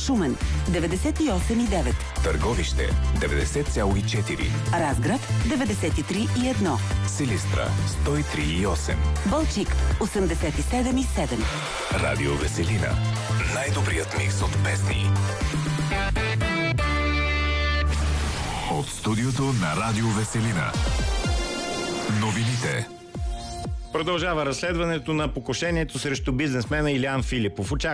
Шумен 98,9. Търговище 90,4. Разград 93,1. Силистра 103,8. Балчик 87,7. Радио Веселина. Най-добрият микс от песни. От студиото на Радио Веселина. Новините. Продължава разследването на покушението срещу бизнесмена Илиян Филипов.